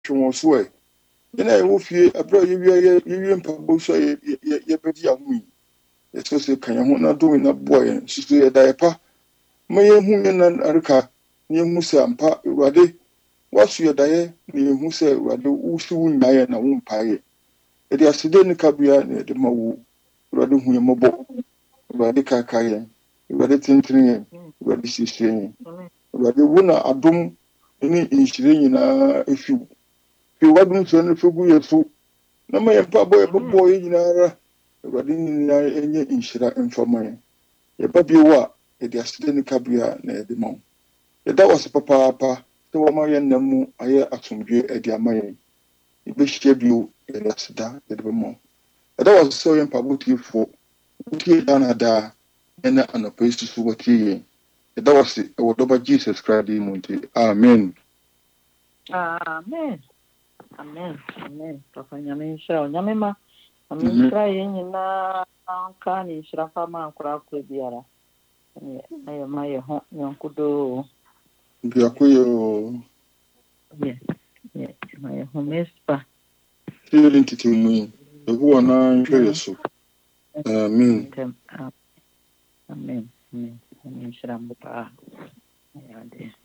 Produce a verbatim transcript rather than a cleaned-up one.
twonso e na e wo fie abro ye wie ye mpabo so ye ye bedi ahu eso se kan ho na do na boy so ye da pa ma ye hu ye na arka ye hu se ampa urade wasu ye da ye ni hu se urade usu wu nyaye na wo mpaye e de aside ni kabia na de mawu urade hu ye mobo urade kakaye urade tintrin urade sisi urade wo na adom ni inshire nyina efi fi wadun so no fogu yesu na ma ye pa boy bobo ye nyinara urade nyina enye inshira information ye ba bi wo a e de aside ni kabia na de mawu e da was papa papa so wo ma ye namu aye atumdwe e de amaye e be hye bio e de asida e de mawu e da was so ye papa tifo utie dana da ena anapoisu so watie e da was e wo do ba Jesus Christ di munti amen amen amen amen papa nyame nshira nyame ma nyame nshira ye nyina anka ni nshira fa ma akura akura biara ayo ma ye ho nyankudo ndia koyo yeah yeah ma ye ho mespa tiri ntitimu e ho na nhwe yeso amen amen amen amen nshira mpa ya de